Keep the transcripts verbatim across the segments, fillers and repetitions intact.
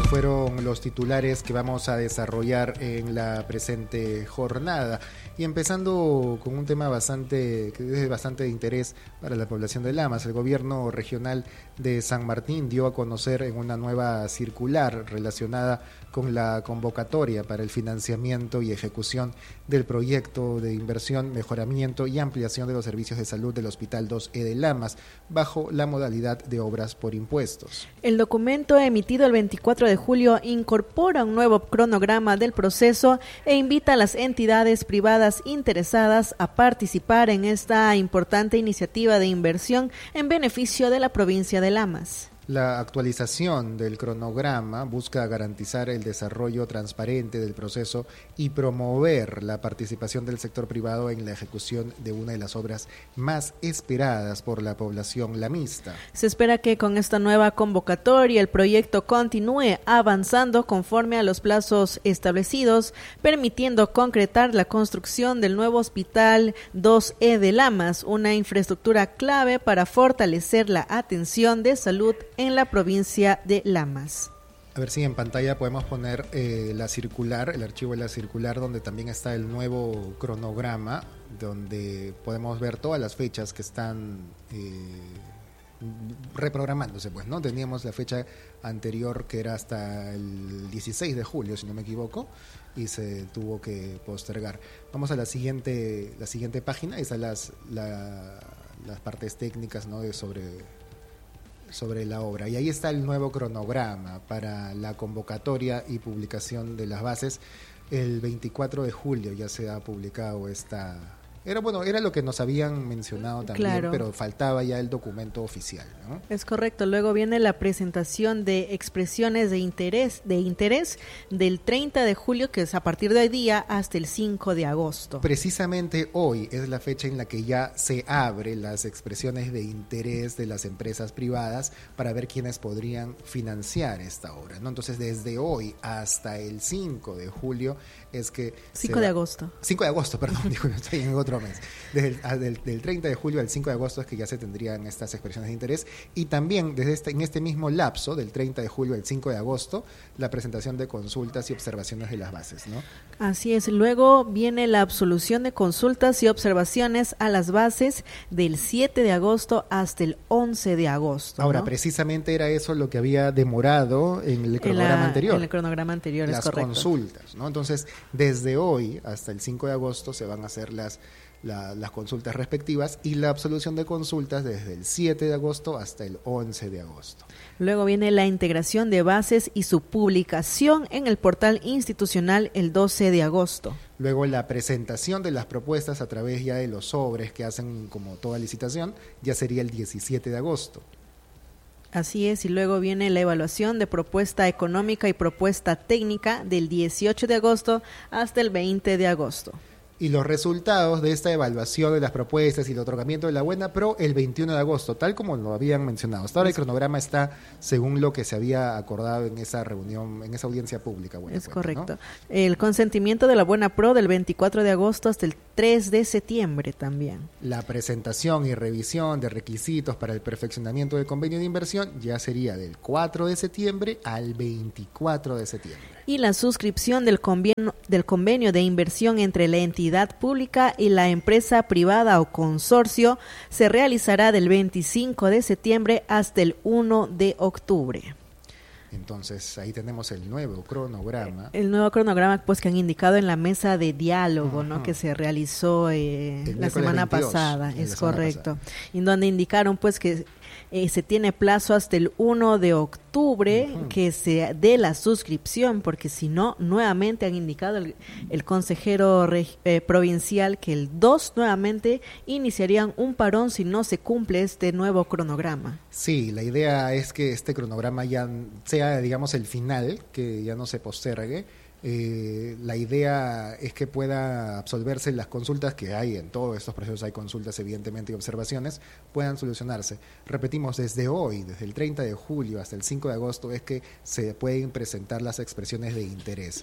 Estos fueron los titulares que vamos a desarrollar en la presente jornada. Y empezando con un tema bastante que es de bastante interés para la población de Lamas, el gobierno regional de San Martín dio a conocer en una nueva circular relacionada con la convocatoria para el financiamiento y ejecución del proyecto de inversión, mejoramiento y ampliación de los servicios de salud del Hospital dos E de Lamas, bajo la modalidad de obras por impuestos. El documento emitido el veinticuatro de julio incorpora un nuevo cronograma del proceso e invita a las entidades privadas interesadas a participar en esta importante iniciativa de inversión en beneficio de la provincia de Lamas. La actualización del cronograma busca garantizar el desarrollo transparente del proceso y promover la participación del sector privado en la ejecución de una de las obras más esperadas por la población lamista. Se espera que con esta nueva convocatoria el proyecto continúe avanzando conforme a los plazos establecidos, permitiendo concretar la construcción del nuevo Hospital dos E de Lamas, una infraestructura clave para fortalecer la atención de salud en la provincia de Lamas. A ver si en pantalla podemos poner eh, la circular, el archivo de la circular, donde también está el nuevo cronograma, donde podemos ver todas las fechas que están eh, reprogramándose, pues, ¿no? Teníamos la fecha anterior que era hasta el dieciséis de julio, si no me equivoco, y se tuvo que postergar. Vamos a la siguiente, la siguiente página, esas las, la, las partes técnicas, ¿no? de sobre sobre la obra, y ahí está el nuevo cronograma para la convocatoria y publicación de las bases. El veinticuatro de julio ya se ha publicado esta, era bueno, era lo que nos habían mencionado también, claro, pero faltaba ya el documento oficial, ¿no? Es correcto. Luego viene la presentación de expresiones de interés, de interés del treinta de julio, que es a partir de hoy día hasta el cinco de agosto. Precisamente hoy es la fecha en la que ya se abre las expresiones de interés de las empresas privadas para ver quiénes podrían financiar esta obra, ¿no? Entonces, desde hoy hasta el cinco de julio es que cinco de agosto. cinco de agosto, perdón, digo, estoy en otro mes. Desde el, del, del treinta de julio al cinco de agosto es que ya se tendrían estas expresiones de interés, y también desde este, en este mismo lapso, del treinta de julio al cinco de agosto, la presentación de consultas y observaciones de las bases, ¿no? Así es. Luego viene la absolución de consultas y observaciones a las bases del siete de agosto hasta el once de agosto. Ahora, ¿no? Precisamente era eso lo que había demorado en el cronograma en la, anterior. En el cronograma anterior, las es correcto. Consultas, ¿no? Entonces, desde hoy hasta el cinco de agosto se van a hacer las La, las consultas respectivas, y la absolución de consultas desde el siete de agosto hasta el once de agosto. Luego viene la integración de bases y su publicación en el portal institucional el doce de agosto. Luego la presentación de las propuestas a través ya de los sobres que hacen como toda licitación, ya sería el diecisiete de agosto. Así es, y luego viene la evaluación de propuesta económica y propuesta técnica del dieciocho de agosto hasta el veinte de agosto. Y los resultados de esta evaluación de las propuestas y el otorgamiento de la buena pro el veintiuno de agosto, tal como lo habían mencionado. Hasta ahora el cronograma está según lo que se había acordado en esa reunión, en esa audiencia pública. Buena es cuenta, correcto. ¿no? El consentimiento de la buena pro del veinticuatro de agosto hasta el tres de septiembre también. La presentación y revisión de requisitos para el perfeccionamiento del convenio de inversión ya sería del cuatro de septiembre al veinticuatro de septiembre. Y la suscripción del convenio, del convenio de inversión entre la entidad pública y la empresa privada o consorcio se realizará del veinticinco de septiembre hasta el uno de octubre. Entonces, ahí tenemos el nuevo cronograma. El nuevo cronograma, pues, que han indicado en la mesa de diálogo, uh-huh. ¿no? Que se realizó eh, la semana veintidós, pasada, es correcto. Pasada. En donde indicaron, pues, que eh, se tiene plazo hasta el uno de octubre uh-huh. que se dé la suscripción, porque si no, nuevamente han indicado el, el consejero reg, eh, provincial que el dos nuevamente iniciarían un parón si no se cumple este nuevo cronograma. Sí, la idea es que este cronograma ya sea, digamos, el final, que ya no se postergue. Eh, la idea es que pueda absolverse las consultas que hay en todos estos procesos, hay consultas evidentemente y observaciones, puedan solucionarse. Repetimos, desde hoy, desde el treinta de julio hasta el cinco de agosto es que se pueden presentar las expresiones de interés.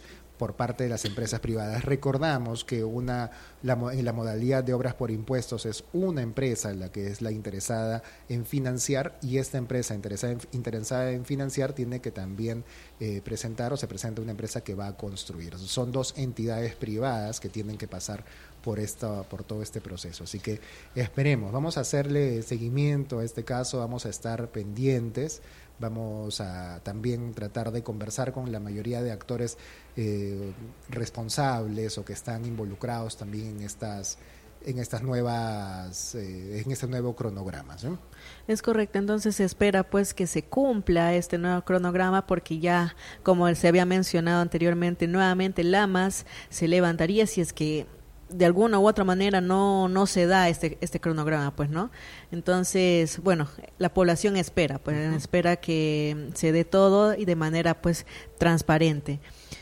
por parte de las empresas privadas. Recordamos que una la, en la modalidad de obras por impuestos es una empresa la que es la interesada en financiar, y esta empresa interesada en, interesada en financiar tiene que también eh, presentar o se presenta una empresa que va a construir. Son dos entidades privadas que tienen que pasar por esta, por todo este proceso. Así que esperemos, vamos a hacerle seguimiento a este caso, vamos a estar pendientes, vamos a también tratar de conversar con la mayoría de actores eh, responsables o que están involucrados también en estas en estas nuevas eh, en este nuevo cronograma, ¿sí? Es correcto, entonces se espera pues que se cumpla este nuevo cronograma, porque ya, como se había mencionado anteriormente, nuevamente Lamas se levantaría si es que de alguna u otra manera no no se da este este cronograma, pues, ¿no? Entonces, bueno, la población espera, pues, uh-huh. espera que se dé todo y de manera, pues, transparente.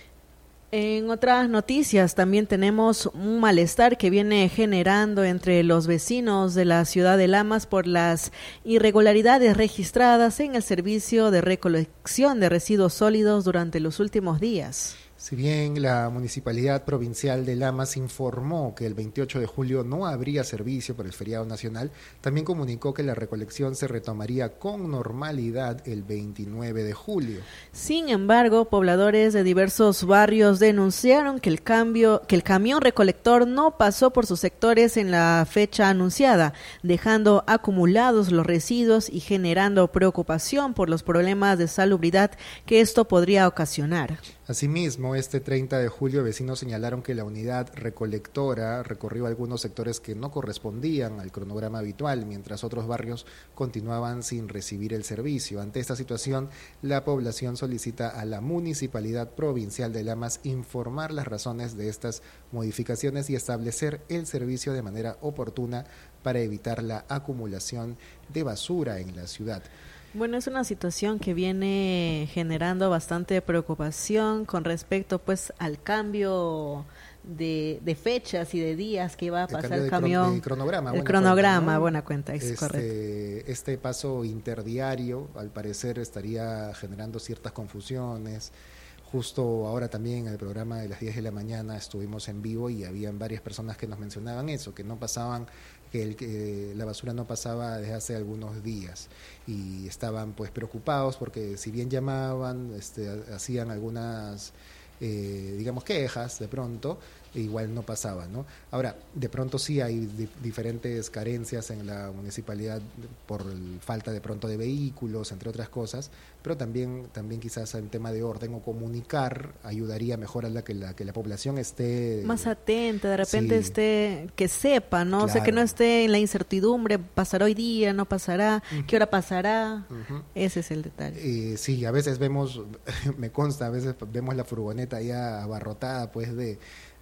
En otras noticias también tenemos un malestar que viene generando entre los vecinos de la ciudad de Lamas por las irregularidades registradas en el servicio de recolección de residuos sólidos durante los últimos días. Si bien la Municipalidad Provincial de Lamas informó que el veintiocho de julio no habría servicio por el feriado nacional, también comunicó que la recolección se retomaría con normalidad el veintinueve de julio. Sin embargo, pobladores de diversos barrios denunciaron que el cambio, que el camión recolector no pasó por sus sectores en la fecha anunciada, dejando acumulados los residuos y generando preocupación por los problemas de salubridad que esto podría ocasionar. Asimismo, este treinta de julio, vecinos señalaron que la unidad recolectora recorrió algunos sectores que no correspondían al cronograma habitual, mientras otros barrios continuaban sin recibir el servicio. Ante esta situación, la población solicita a la Municipalidad Provincial de Lamas informar las razones de estas modificaciones y establecer el servicio de manera oportuna para evitar la acumulación de basura en la ciudad. Bueno, es una situación que viene generando bastante preocupación con respecto pues al cambio de, de fechas y de días que va a pasar el, el camión. El cronograma. El cronograma, buena cuenta, es este, correcto. Este paso interdiario, al parecer, estaría generando ciertas confusiones. Justo ahora también en el programa de las diez de la mañana estuvimos en vivo y habían varias personas que nos mencionaban eso, que no pasaban, que, el, que la basura no pasaba desde hace algunos días y estaban pues preocupados porque si bien llamaban, este, hacían algunas eh, digamos quejas de pronto, igual no pasaba, ¿no? Ahora, de pronto sí hay di- diferentes carencias en la municipalidad por el falta de pronto de vehículos, entre otras cosas, pero también también quizás en tema de orden o comunicar ayudaría mejor a la que la que la población esté más atenta, de repente sí. esté, que sepa, ¿no? Claro. O sea, que no esté en la incertidumbre, pasará hoy día, no pasará, uh-huh. ¿Qué hora pasará? Uh-huh. Ese es el detalle. Eh, sí, a veces vemos, me consta, a veces vemos la furgoneta ya abarrotada, pues, de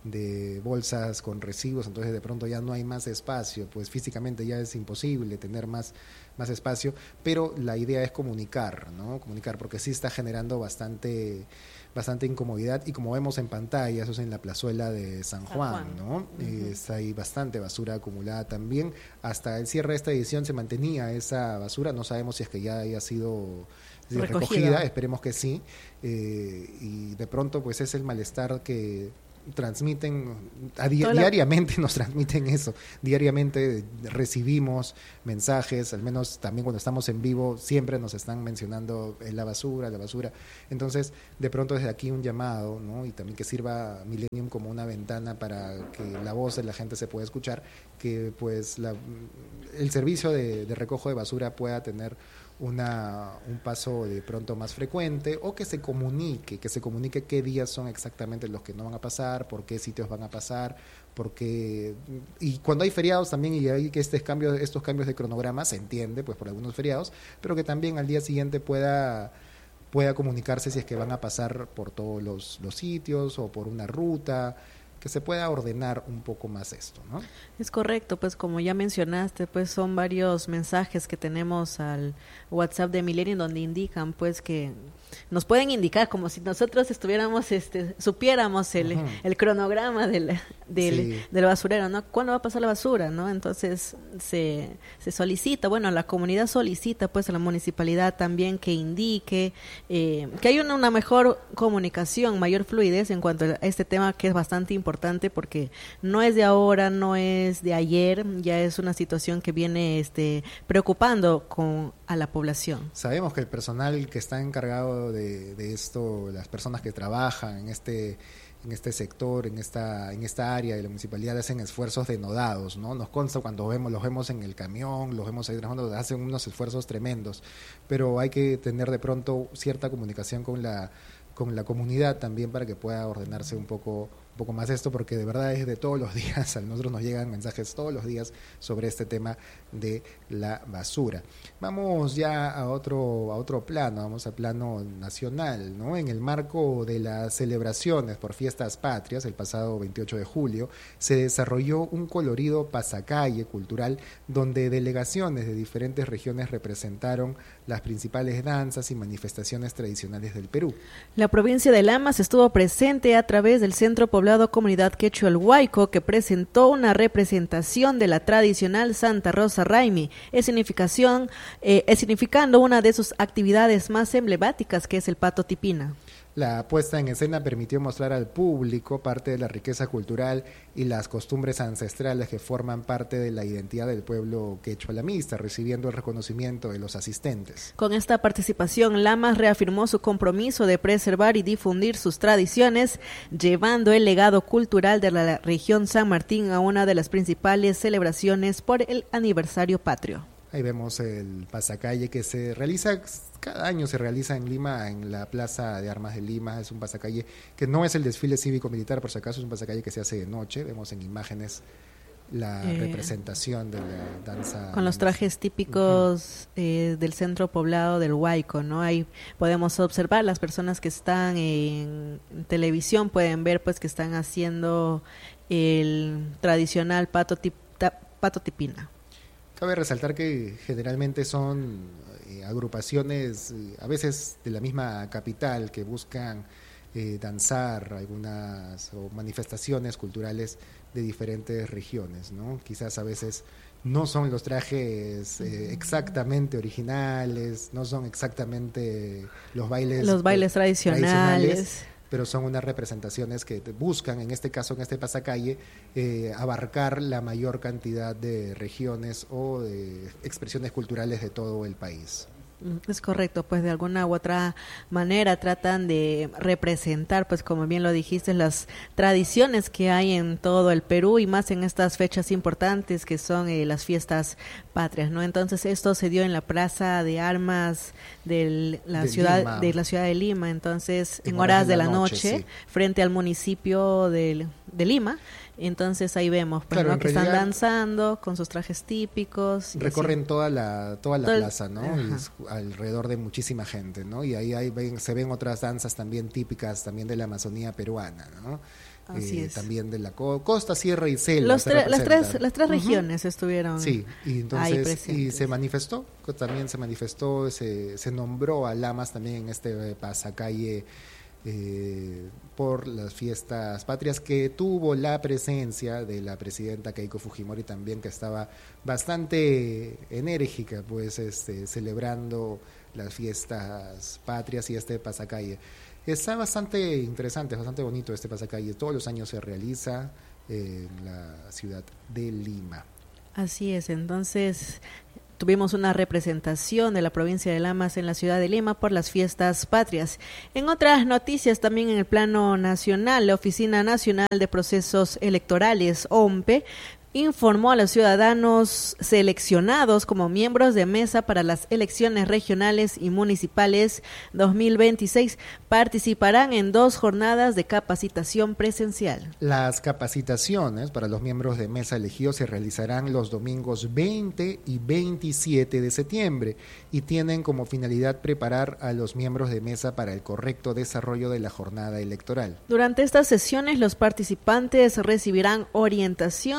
de bolsas con residuos, entonces de pronto ya no hay más espacio, pues físicamente ya es imposible tener más, más espacio, pero la idea es comunicar, ¿no? Comunicar, porque sí está generando bastante, bastante incomodidad, y como vemos en pantalla, eso es en la plazuela de San Juan, San Juan. ¿no? Uh-huh. Es, hay bastante basura acumulada también, hasta el cierre de esta edición se mantenía esa basura, no sabemos si es que ya haya sido recogida, recogida esperemos que sí, eh, y de pronto pues es el malestar que transmiten a di- diariamente nos transmiten eso, diariamente recibimos mensajes, al menos también cuando estamos en vivo siempre nos están mencionando la basura, la basura, entonces de pronto desde aquí un llamado, ¿no? Y también que sirva Millennium como una ventana para que la voz de la gente se pueda escuchar, que pues la, el servicio de, de recojo de basura pueda tener Una, un paso de pronto más frecuente, o que se comunique, que se comunique qué días son exactamente los que no van a pasar, por qué sitios van a pasar, por qué, y cuando hay feriados también, y hay que este cambio, estos cambios de cronograma se entiende pues por algunos feriados, pero que también al día siguiente pueda pueda comunicarse si es que van a pasar por todos los, los sitios o por una ruta, que se pueda ordenar un poco más esto, ¿no? Es correcto, pues como ya mencionaste, pues son varios mensajes que tenemos al WhatsApp de Millennium donde indican pues que nos pueden indicar como si nosotros estuviéramos, este, supiéramos el, uh-huh. el cronograma del, del, sí. del basurero, ¿no? ¿Cuándo va a pasar la basura, no? Entonces se, se solicita, bueno, la comunidad solicita pues a la municipalidad también que indique, eh, que hay una, una mejor comunicación, mayor fluidez en cuanto a este tema, que es bastante importante porque no es de ahora, no es de ayer, ya es una situación que viene este, preocupando con, a la población. Sabemos que el personal que está encargado de, de esto, las personas que trabajan en este en este sector, en esta en esta área de la municipalidad, hacen esfuerzos denodados, ¿no? Nos consta cuando vemos los vemos en el camión, los vemos ahí trabajando, hacen unos esfuerzos tremendos, pero hay que tener de pronto cierta comunicación con la con la comunidad también para que pueda ordenarse un poco un poco más esto, porque de verdad es de todos los días, a nosotros nos llegan mensajes todos los días sobre este tema de la basura. Vamos ya a otro a otro plano, vamos a plano nacional, ¿no? En el marco de las celebraciones por fiestas patrias, el pasado veintiocho de julio, se desarrolló un colorido pasacalle cultural donde delegaciones de diferentes regiones representaron las principales danzas y manifestaciones tradicionales del Perú. La provincia de Lamas estuvo presente a través del Centro Poblado Comunidad Quechua El Huayco, que presentó una representación de la tradicional Santa Rosa Raimi, es significación, eh, es significando una de sus actividades más emblemáticas, que es el pato tipina. La puesta en escena permitió mostrar al público parte de la riqueza cultural y las costumbres ancestrales que forman parte de la identidad del pueblo quechua lamista, recibiendo el reconocimiento de los asistentes. Con esta participación, Lamas reafirmó su compromiso de preservar y difundir sus tradiciones, llevando el legado cultural de la región San Martín a una de las principales celebraciones por el aniversario patrio. Ahí vemos el pasacalle que se realiza, cada año se realiza en Lima, en la Plaza de Armas de Lima. Es un pasacalle que no es el desfile cívico-militar, por si acaso, es un pasacalle que se hace de noche. Vemos en imágenes la eh, representación de la danza. Con los trajes típicos uh-huh. eh, del centro poblado del Huayco, ¿no? Ahí podemos observar, las personas que están en televisión pueden ver pues que están haciendo el tradicional pato, tip, ta, pato tipina. Cabe resaltar que generalmente son eh, agrupaciones, eh, a veces de la misma capital, que buscan eh, danzar algunas o manifestaciones culturales de diferentes regiones, ¿no? Quizás a veces no son los trajes eh, exactamente originales, no son exactamente los bailes, los bailes tradicionales, tradicionales pero son unas representaciones que buscan, en este caso, en este pasacalle, eh, abarcar la mayor cantidad de regiones o de expresiones culturales de todo el país. Es correcto, pues de alguna u otra manera tratan de representar, pues como bien lo dijiste, las tradiciones que hay en todo el Perú y más en estas fechas importantes que son eh, las fiestas patrias, ¿no? Entonces esto se dio en la Plaza de Armas de la de ciudad Lima. de la ciudad de Lima, entonces en, en horas, horas de la, la noche, noche sí. frente al municipio de, de Lima. Entonces ahí vemos pues, claro, ¿no? que están danzando con sus trajes típicos. Recorren toda la toda la Todo plaza, ¿no? Y es alrededor de muchísima gente, ¿no? Y ahí, ahí ven, se ven otras danzas también típicas también de la Amazonía peruana, ¿no? Así eh, es. También de la co costa, sierra y selva. Los tre las tres las tres uh-huh. regiones estuvieron. Sí, y entonces y se manifestó, también se manifestó, se se nombró a Lamas también en este pasacalle. Eh, por las fiestas patrias, que tuvo la presencia de la presidenta Keiko Fujimori también, que estaba bastante enérgica pues este, celebrando las fiestas patrias y este pasacalle. Está bastante interesante, bastante bonito este pasacalle, todos los años se realiza en la ciudad de Lima. Así es, entonces tuvimos una representación de la provincia de Lamas en la ciudad de Lima por las fiestas patrias. En otras noticias, también en el plano nacional, la Oficina Nacional de Procesos Electorales, O M P E, informó a los ciudadanos seleccionados como miembros de mesa para las elecciones regionales y municipales dos mil veintiséis participarán en dos jornadas de capacitación presencial. Las capacitaciones para los miembros de mesa elegidos se realizarán los domingos veinte y veintisiete de septiembre y tienen como finalidad preparar a los miembros de mesa para el correcto desarrollo de la jornada electoral. Durante estas sesiones, los participantes recibirán orientación sobre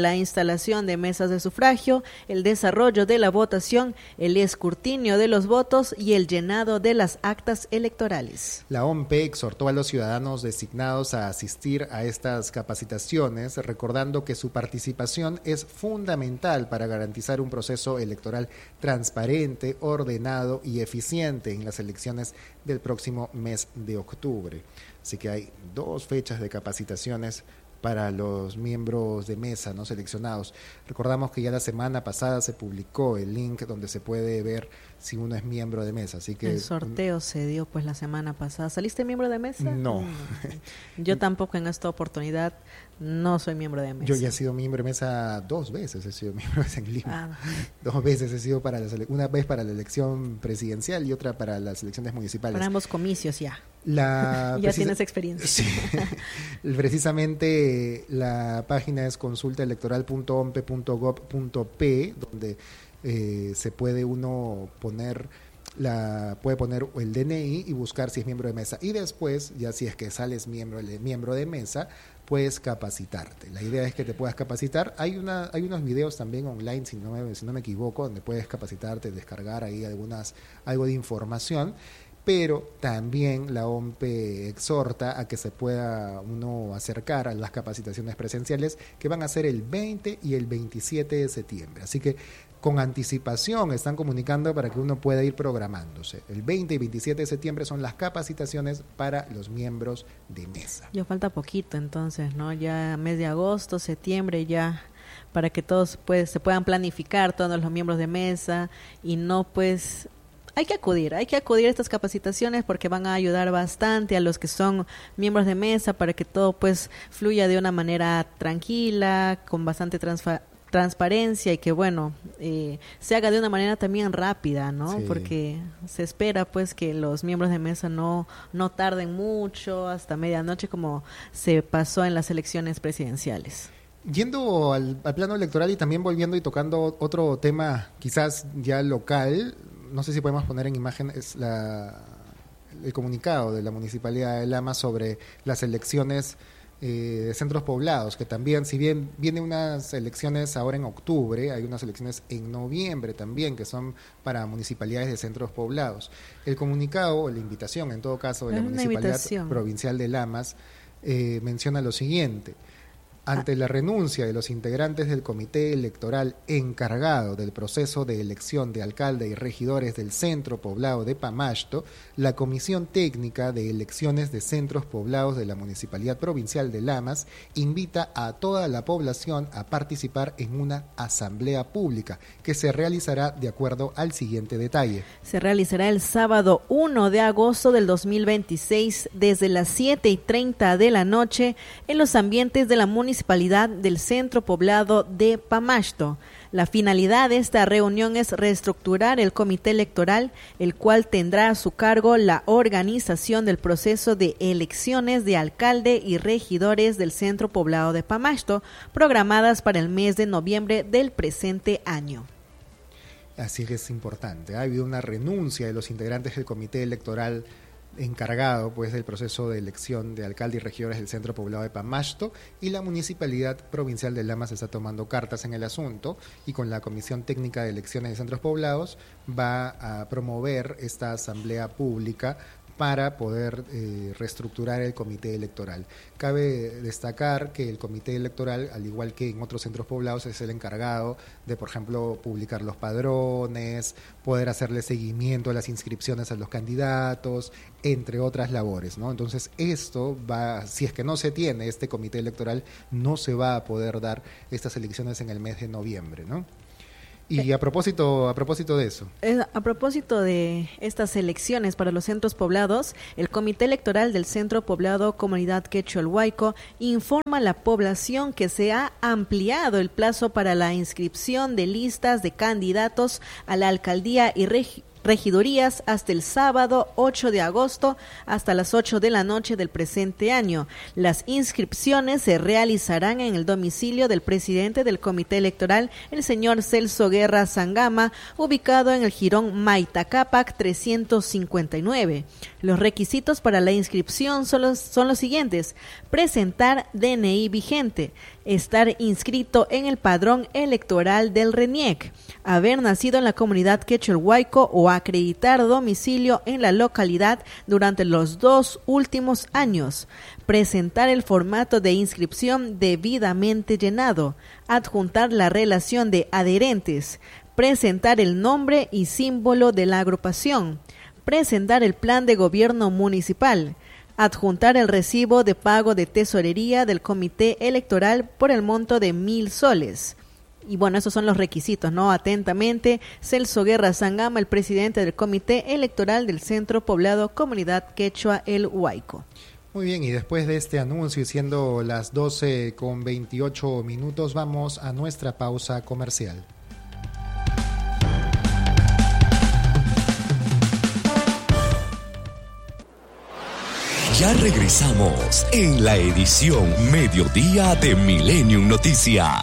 la instalación de mesas de sufragio, el desarrollo de la votación, el escrutinio de los votos y el llenado de las actas electorales. La O M P E exhortó a los ciudadanos designados a asistir a estas capacitaciones, recordando que su participación es fundamental para garantizar un proceso electoral transparente, ordenado y eficiente en las elecciones del próximo mes de octubre. Así que hay dos fechas de capacitaciones para los miembros de mesa no seleccionados. Recordamos que ya la semana pasada se publicó el link donde se puede ver si uno es miembro de mesa. Así que el sorteo se dio pues la semana pasada. ¿Saliste miembro de mesa? No. Yo tampoco en esta oportunidad no soy miembro de mesa. Yo ya he sido miembro de mesa dos veces, he sido miembro de mesa en Lima. Ah. Dos veces he sido para las ele- una vez para la elección presidencial y otra para las elecciones municipales. Para ambos comicios ya. La ya precisa- tienes experiencia. Sí. Precisamente la página es consulta electoral punto ompe punto gob punto pe, donde eh, se puede uno poner la puede poner el D N I y buscar si es miembro de mesa, y después ya si es que sales miembro miembro de mesa puedes capacitarte. La idea es que te puedas capacitar. Hay una hay unos videos también online, si no me, si no me equivoco, donde puedes capacitarte, descargar ahí algunas algo de información. Pero también la O M P E exhorta a que se pueda uno acercar a las capacitaciones presenciales que van a ser el veinte y el veintisiete de septiembre. Así que con anticipación están comunicando para que uno pueda ir programándose. El veinte y veintisiete de septiembre son las capacitaciones para los miembros de mesa. Ya falta poquito entonces, ¿no? Ya mes de agosto, septiembre ya, para que todos pues, se puedan planificar, todos los miembros de mesa, y no pues... Hay que acudir, hay que acudir a estas capacitaciones porque van a ayudar bastante a los que son miembros de mesa para que todo pues fluya de una manera tranquila, con bastante transfa- transparencia y que bueno, eh, se haga de una manera también rápida, ¿no? Sí. Porque se espera pues que los miembros de mesa no, no tarden mucho, hasta medianoche como se pasó en las elecciones presidenciales. Yendo al, al plano electoral y también volviendo y tocando otro tema quizás ya local, no sé si podemos poner en imagen es la, el comunicado de la Municipalidad de Lama sobre las elecciones eh, de centros poblados, que también, si bien vienen unas elecciones ahora en octubre, hay unas elecciones en noviembre también, que son para municipalidades de centros poblados. El comunicado, la invitación en todo caso de la Municipalidad invitación. Provincial de Lamas, eh, menciona lo siguiente: ante la renuncia de los integrantes del comité electoral encargado del proceso de elección de alcalde y regidores del centro poblado de Pamashto, la Comisión Técnica de Elecciones de Centros Poblados de la Municipalidad Provincial de Lamas invita a toda la población a participar en una asamblea pública que se realizará de acuerdo al siguiente detalle. Se realizará el sábado uno de agosto del dos mil veintiséis desde las siete y treinta de la noche en los ambientes de la Municipalidad Municipalidad del Centro Poblado de Pamashto. La finalidad de esta reunión es reestructurar el comité electoral, el cual tendrá a su cargo la organización del proceso de elecciones de alcalde y regidores del Centro Poblado de Pamashto, programadas para el mes de noviembre del presente año. Así que es importante. Ha habido una renuncia de los integrantes del comité electoral encargado pues del proceso de elección de alcalde y regidores del centro poblado de Pamashto, y la Municipalidad Provincial de Lamas está tomando cartas en el asunto y con la Comisión Técnica de Elecciones de Centros Poblados va a promover esta asamblea pública para poder eh, reestructurar el comité electoral. Cabe destacar que el comité electoral, al igual que en otros centros poblados, es el encargado de, por ejemplo, publicar los padrones, poder hacerle seguimiento a las inscripciones a los candidatos, entre otras labores, ¿no? Entonces, esto va, si es que no se tiene este comité electoral, no se va a poder dar estas elecciones en el mes de noviembre, ¿no? Y a propósito, a propósito de eso. A propósito de estas elecciones para los centros poblados, el Comité Electoral del Centro Poblado Comunidad Quechualhuayco informa a la población que se ha ampliado el plazo para la inscripción de listas de candidatos a la alcaldía y regi- regidurías hasta el sábado ocho de agosto hasta las ocho de la noche del presente año. Las inscripciones se realizarán en el domicilio del presidente del Comité Electoral, el señor Celso Guerra Sangama, ubicado en el Jirón Maitacapac trescientos cincuenta y nueve. Los requisitos para la inscripción son los, son los siguientes: presentar D N I vigente, estar inscrito en el padrón electoral del RENIEC, haber nacido en la comunidad Quechualhuayco o acreditar domicilio en la localidad durante los dos últimos años, presentar el formato de inscripción debidamente llenado, adjuntar la relación de adherentes, presentar el nombre y símbolo de la agrupación, presentar el plan de gobierno municipal, adjuntar el recibo de pago de tesorería del comité electoral por el monto de mil soles. Y bueno, esos son los requisitos, ¿no? Atentamente, Celso Guerra Sangama, el presidente del comité electoral del Centro Poblado Comunidad Quechua El Huayco. Muy bien, y después de este anuncio y siendo las doce con veintiocho minutos, vamos a nuestra pausa comercial. Ya regresamos en la edición Mediodía de Millennium Noticias.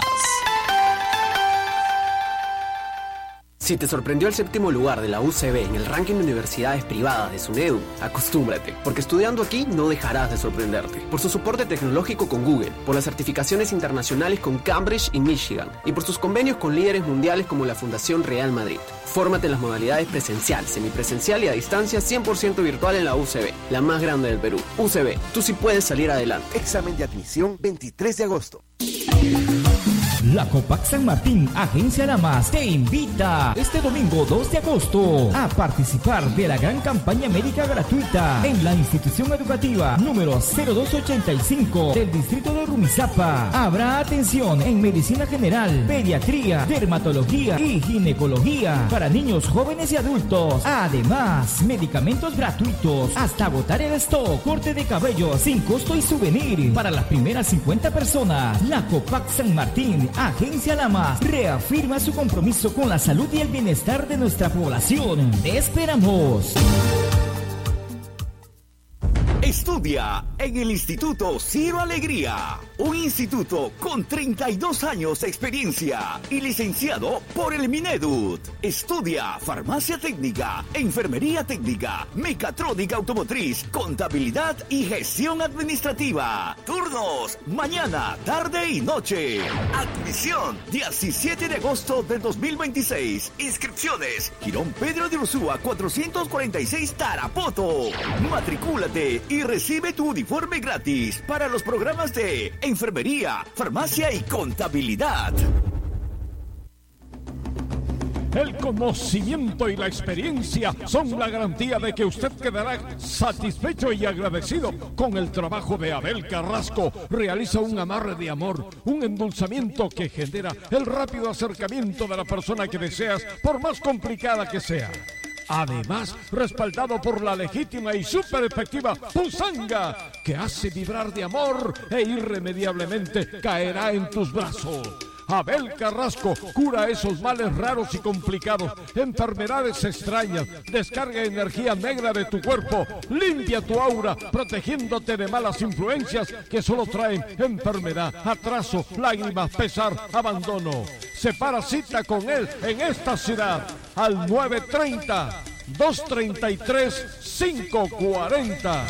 Si te sorprendió el séptimo lugar de la U C B en el ranking de universidades privadas de SUNEDU, acostúmbrate, porque estudiando aquí no dejarás de sorprenderte. Por su soporte tecnológico con Google, por las certificaciones internacionales con Cambridge y Michigan, y por sus convenios con líderes mundiales como la Fundación Real Madrid. Fórmate en las modalidades presencial, semipresencial y a distancia cien por ciento virtual en la U C B, la más grande del Perú. U C B, tú sí puedes salir adelante. Examen de admisión veintitrés de agosto. La Copac San Martín, Agencia La Más, te invita este domingo dos de agosto a participar de la gran campaña médica gratuita en la institución educativa número cero dos ochenta y cinco del distrito de Rumizápa. Habrá atención en medicina general, pediatría, dermatología y ginecología para niños, jóvenes y adultos. Además, medicamentos gratuitos hasta agotar el stock, corte de cabello sin costo y souvenir para las primeras cincuenta personas. La Copac San Martín, Agencia La Más, reafirma su compromiso con la salud y el bienestar de nuestra población. ¡Te esperamos! Estudia en el Instituto Ciro Alegría, un instituto con treinta y dos años de experiencia y licenciado por el Minedut. Estudia farmacia técnica, enfermería técnica, mecatrónica automotriz, contabilidad y gestión administrativa. Turnos, mañana, tarde y noche. Admisión, diecisiete de agosto del dos mil veintiséis. Inscripciones, Girón Pedro de Ursúa cuatrocientos cuarenta y seis Tarapoto. Matricúlate y recibe tu uniforme gratis para los programas de enfermería, farmacia y contabilidad. El conocimiento y la experiencia son la garantía de que usted quedará satisfecho y agradecido con el trabajo de Abel Carrasco. Realiza un amarre de amor, un endulzamiento que genera el rápido acercamiento de la persona que deseas, por más complicada que sea. Además, respaldado por la legítima y súper efectiva Pusanga, que hace vibrar de amor e irremediablemente caerá en tus brazos. Abel Carrasco cura esos males raros y complicados, enfermedades extrañas, descarga energía negra de tu cuerpo, limpia tu aura, protegiéndote de malas influencias que solo traen enfermedad, atraso, lágrimas, pesar, abandono. Separa cita con él en esta ciudad al nueve treinta, dos treinta y tres, cinco cuarenta.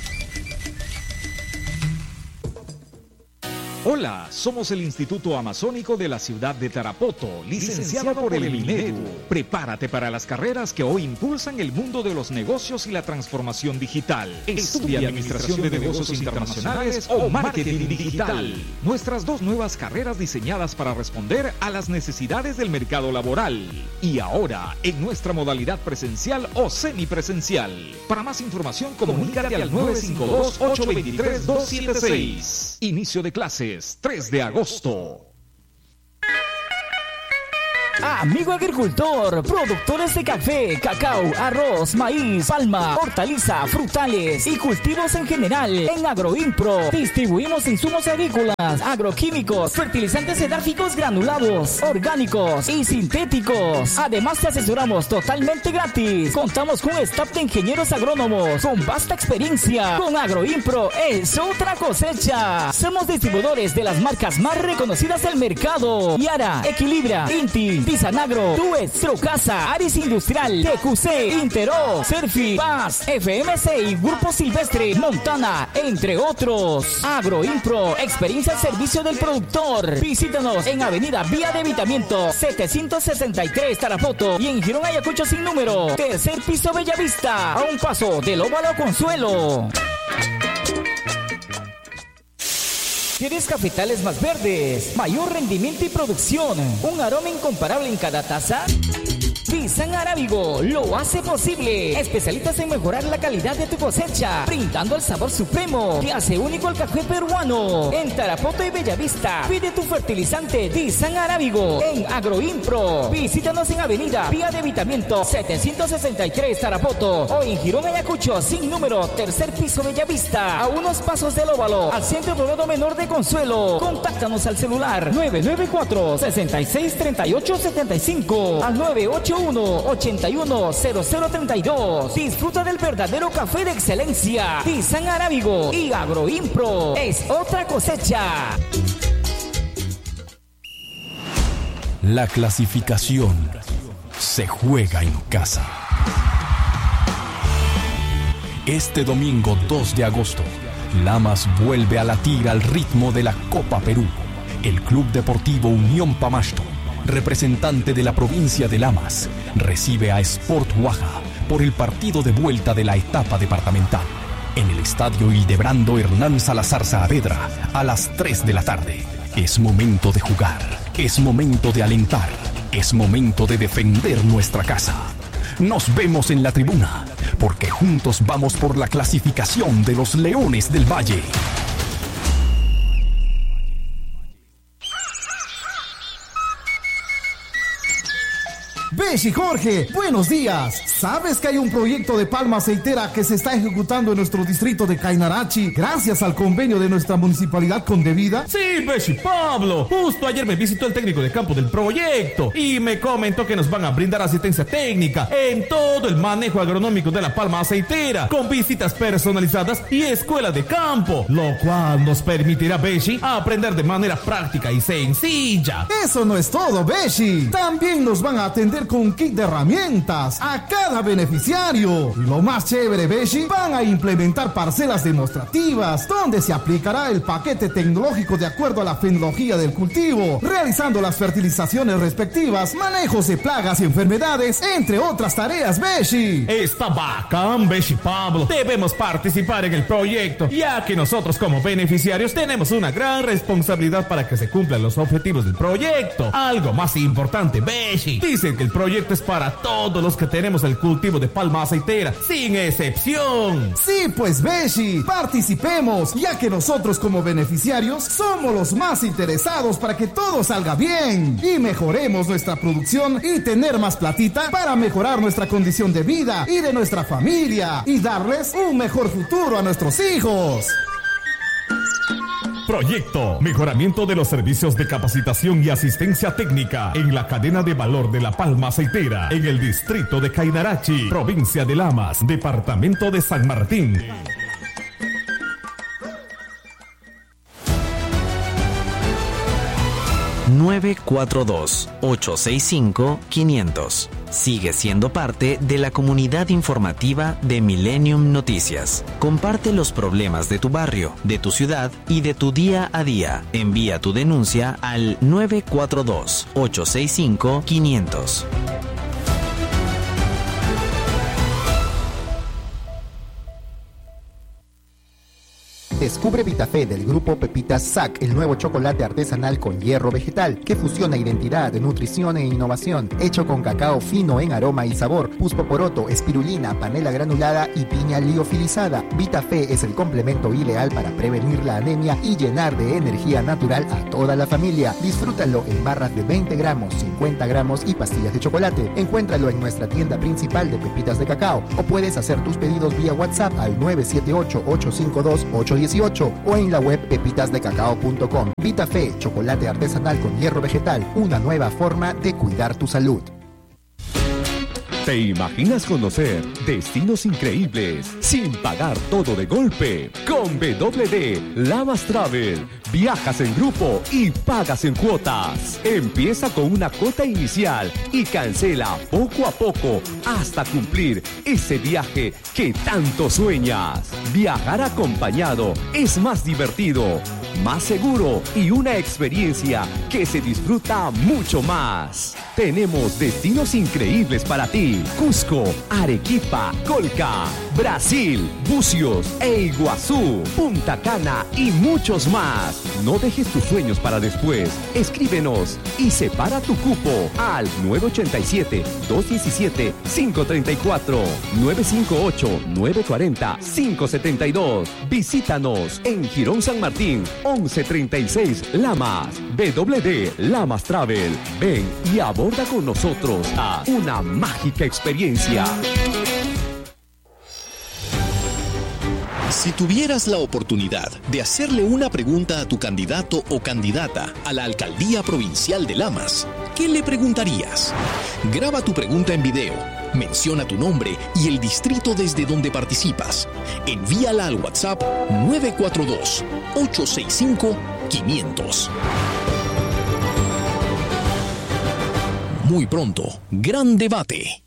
Hola, somos el Instituto Amazónico de la ciudad de Tarapoto, licenciado por el Minedu. Prepárate para las carreras que hoy impulsan el mundo de los negocios y la transformación digital. Estudia Administración de Negocios Internacionales o Marketing Digital. Nuestras dos nuevas carreras diseñadas para responder a las necesidades del mercado laboral. Y ahora, en nuestra modalidad presencial o semipresencial. Para más información, comunícate al nueve cinco dos, ocho dos tres, dos siete seis. Inicio de clases tres de agosto. Amigo agricultor, productores de café, cacao, arroz, maíz, palma, hortaliza, frutales y cultivos en general. En Agroimpro distribuimos insumos agrícolas, agroquímicos, fertilizantes edárficos granulados, orgánicos y sintéticos. Además te asesoramos totalmente gratis. Contamos con un staff de ingenieros agrónomos con vasta experiencia. Con Agroimpro es otra cosecha. Somos distribuidores de las marcas más reconocidas del mercado: Yara, Equilibra, Inti, Disanagro, Tues, Trocasa, Aris Industrial, T Q C, Intero, Serfi, Paz, F M C y Grupo Silvestre, Montana, entre otros. Agroimpro, experiencia al servicio del productor. Visítanos en Avenida Vía de Evitamiento setecientos sesenta y tres Tarapoto y en Girón Ayacucho sin número. Tercer piso Bellavista, a un paso del Óvalo Consuelo. ¿Quieres cafetales más verdes, mayor rendimiento y producción, un aroma incomparable en cada taza? Dizan Arábigo lo hace posible. Especialistas en mejorar la calidad de tu cosecha, brindando el sabor supremo que hace único el café peruano. En Tarapoto y Bellavista, pide tu fertilizante Dizan Arábigo en Agroimpro. Visítanos en Avenida Vía de Evitamiento setecientos sesenta y tres Tarapoto o en Girón Ayacucho sin número, tercer piso Bellavista, a unos pasos del Óvalo, al Centro Poblado Menor de Consuelo. Contáctanos al celular nueve nueve cuatro, seis seis tres ocho siete cinco al nueve ocho uno, ocho uno cero cero tres dos. Disfruta del verdadero café de excelencia. Dizan Arábigo y Agroimpro es otra cosecha. La clasificación se juega en casa. Este domingo dos de agosto, Lamas vuelve a latir al ritmo de la Copa Perú. El Club Deportivo Unión Pamasto, representante de la provincia de Lamas, recibe a Sport Huaja por el partido de vuelta de la etapa departamental en el estadio Hildebrando Hernán Salazar Saavedra a las tres de la tarde. Es momento de jugar, es momento de alentar, es momento de defender nuestra casa. Nos vemos en la tribuna, porque juntos vamos por la clasificación de los Leones del Valle. Beshi Jorge, buenos días. ¿Sabes que hay un proyecto de palma aceitera que se está ejecutando en nuestro distrito de Cainarachi gracias al convenio de nuestra municipalidad con Devida? Sí, Beshi Pablo. Justo ayer me visitó el técnico de campo del proyecto y me comentó que nos van a brindar asistencia técnica en todo el manejo agronómico de la palma aceitera, con visitas personalizadas y escuela de campo, lo cual nos permitirá, Beshi, aprender de manera práctica y sencilla. Eso no es todo, Beshi. También nos van a atender con un kit de herramientas a cada beneficiario. Y lo más chévere, Beshi, van a implementar parcelas demostrativas donde se aplicará el paquete tecnológico de acuerdo a la fenología del cultivo, realizando las fertilizaciones respectivas, manejos de plagas y enfermedades, entre otras tareas, Beshi. Está bacán, Beshi Pablo. Debemos participar en el proyecto, ya que nosotros como beneficiarios tenemos una gran responsabilidad para que se cumplan los objetivos del proyecto. Algo más importante, Beshi, dicen que el proyecto es para todos los que tenemos el cultivo de palma aceitera, sin excepción. Sí, pues, Beshi, participemos, ya que nosotros como beneficiarios somos los más interesados para que todo salga bien y mejoremos nuestra producción y tener más platita para mejorar nuestra condición de vida y de nuestra familia y darles un mejor futuro a nuestros hijos. Proyecto Mejoramiento de los servicios de capacitación y asistencia técnica en la cadena de valor de la palma aceitera en el distrito de Cainarachi, provincia de Lamas, departamento de San Martín. nueve cuatro dos, ocho seis cinco, quinientos. Sigue siendo parte de la comunidad informativa de Millennium Noticias. Comparte los problemas de tu barrio, de tu ciudad y de tu día a día. Envía tu denuncia al nueve cuatro dos, ocho seis cinco, quinientos. Descubre Vitafé del grupo Pepitas S A C, el nuevo chocolate artesanal con hierro vegetal que fusiona identidad, nutrición e innovación, hecho con cacao fino en aroma y sabor, puspoporoto, espirulina, panela granulada y piña liofilizada. Vitafé es el complemento ideal para prevenir la anemia y llenar de energía natural a toda la familia. Disfrútalo en barras de veinte gramos, cincuenta gramos y pastillas de chocolate. Encuéntralo en nuestra tienda principal de pepitas de cacao o puedes hacer tus pedidos vía WhatsApp al nueve siete ocho, ocho cinco dos, ocho uno ocho o en la web pepitas de cacao punto com. Vitafé, chocolate artesanal con hierro vegetal, una nueva forma de cuidar tu salud. ¿Te imaginas conocer destinos increíbles sin pagar todo de golpe? Con W D Lamas Travel, viajas en grupo y pagas en cuotas. Empieza con una cuota inicial y cancela poco a poco hasta cumplir ese viaje que tanto sueñas. Viajar acompañado es más divertido, más seguro y una experiencia que se disfruta mucho más. Tenemos destinos increíbles para ti. Cusco, Arequipa, Colca, Brasil, Bucios e Iguazú, Punta Cana y muchos más. No dejes tus sueños para después. Escríbenos y separa tu cupo al nueve ocho siete, dos uno siete, cinco tres cuatro, nueve cinco ocho, nueve cuatro cero, cinco siete dos. Visítanos en Girón San Martín, once treinta y seis Lamas. W D Lamas Travel. Ven y aborda con nosotros a una mágica experiencia. Si tuvieras la oportunidad de hacerle una pregunta a tu candidato o candidata a la Alcaldía Provincial de Lamas, ¿qué le preguntarías? Graba tu pregunta en video, menciona tu nombre y el distrito desde donde participas. Envíala al WhatsApp nueve cuatro dos, ocho seis cinco, quinientos. Muy pronto, gran debate.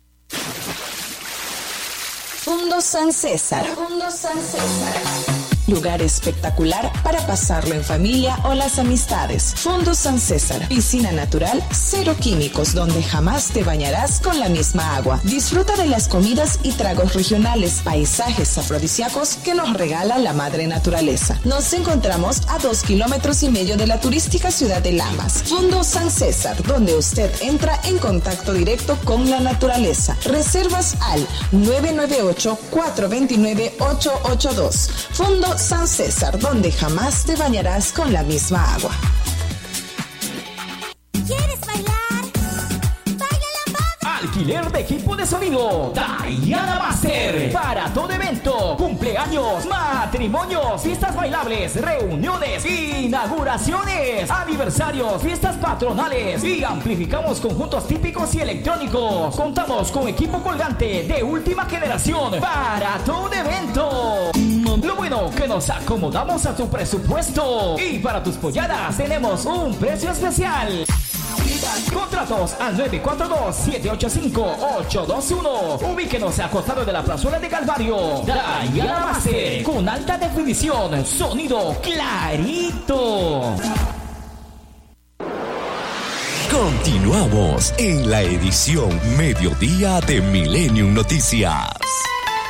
Fundo San César. Fundo San César. Lugar espectacular para pasarlo en familia o las amistades. Fundo San César. Piscina natural, cero químicos, donde jamás te bañarás con la misma agua. Disfruta de las comidas y tragos regionales, paisajes afrodisíacos que nos regala la madre naturaleza. Nos encontramos a dos kilómetros y medio de la turística ciudad de Lamas. Fundo San César, donde usted entra en contacto directo con la naturaleza. Reservas al nueve nueve ocho, cuatro dos nueve, ocho ocho dos. Fundo San César, donde jamás te bañarás con la misma agua. ¿Quieres bailar? ¡Baila lambada! Alquiler de equipo de sonido Diana Master. Para todo evento, cumpleaños, matrimonios, fiestas bailables, reuniones, inauguraciones, aniversarios, fiestas patronales y amplificamos conjuntos típicos y electrónicos. Contamos con equipo colgante de última generación para todo evento. Lo bueno que nos acomodamos a tu presupuesto. Y para tus polladas tenemos un precio especial. Contratos al nueve cuatro dos, siete ocho cinco, ocho dos uno. Ubíquenos a costado de la plazuela de Calvario. Diana Master, con alta definición, sonido clarito. Continuamos en la edición Mediodía de Millennium Noticias.